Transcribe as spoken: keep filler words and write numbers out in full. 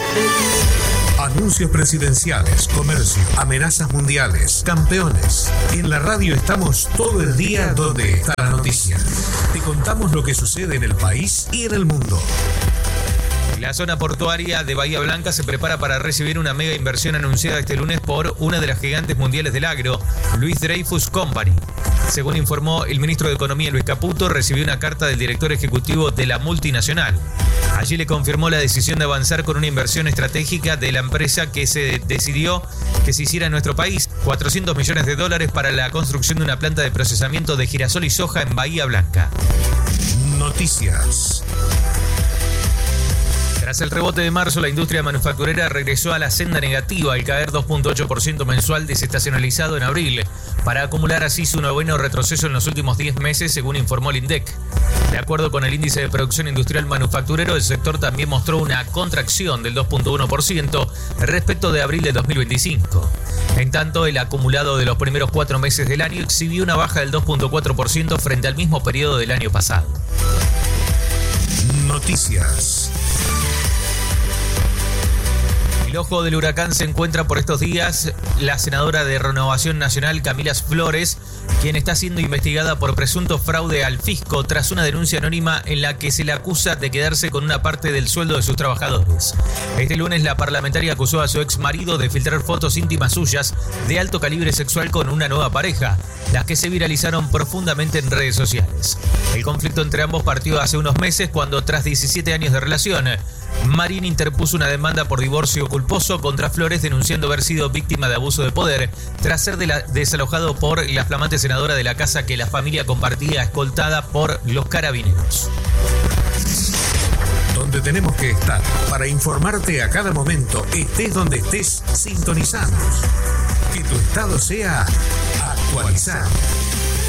Anuncios presidenciales, comercio, amenazas mundiales, campeones. En la radio estamos todo el día donde está la noticia. Te contamos lo que sucede en el país y en el mundo. La zona portuaria de Bahía Blanca se prepara para recibir una mega inversión anunciada este lunes por una de las gigantes mundiales del agro, Louis Dreyfus Company. Según informó el ministro de Economía, Luis Caputo, recibió una carta del director ejecutivo de la multinacional. Allí le confirmó la decisión de avanzar con una inversión estratégica de la empresa que se decidió que se hiciera en nuestro país, cuatrocientos millones de dólares para la construcción de una planta de procesamiento de girasol y soja en Bahía Blanca. Noticias. Tras el rebote de marzo, la industria manufacturera regresó a la senda negativa al caer dos punto ocho por ciento mensual desestacionalizado en abril, para acumular así su noveno retroceso en los últimos diez meses, según informó el INDEC. De acuerdo con el índice de producción industrial manufacturero, el sector también mostró una contracción del dos punto uno por ciento respecto de abril de dos mil veinticinco. En tanto, el acumulado de los primeros cuatro meses del año exhibió una baja del dos punto cuatro por ciento frente al mismo periodo del año pasado. Noticias. El ojo del huracán se encuentra por estos días la senadora de Renovación Nacional, Camila Flores, quien está siendo investigada por presunto fraude al fisco tras una denuncia anónima en la que se le acusa de quedarse con una parte del sueldo de sus trabajadores. Este lunes la parlamentaria acusó a su ex marido de filtrar fotos íntimas suyas de alto calibre sexual con una nueva pareja, las que se viralizaron profundamente en redes sociales. El conflicto entre ambos partió hace unos meses cuando, tras diecisiete años de relación, Marín interpuso una demanda por divorcio culposo contra Flores, denunciando haber sido víctima de abuso de poder tras ser de la, desalojado por la flamante senadora de la casa que la familia compartía, escoltada por los carabineros. Donde tenemos que estar para informarte a cada momento, estés donde estés, sintonizanos. Que tu estado sea actualizado.